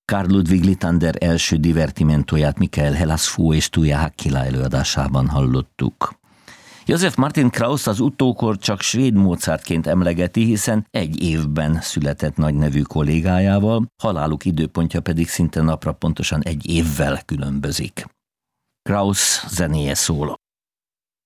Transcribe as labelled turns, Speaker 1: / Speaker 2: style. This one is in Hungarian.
Speaker 1: Carl Ludwig Litander első divertimentóját Michael Helasfu és Tuija Hakkila előadásában hallottuk. Josef Martin Krauss az utókor csak svéd Mozartként emlegeti, hiszen egy évben született nagynevű kollégájával, haláluk időpontja pedig szinte napra pontosan egy évvel különbözik. Krauss zenéje szól.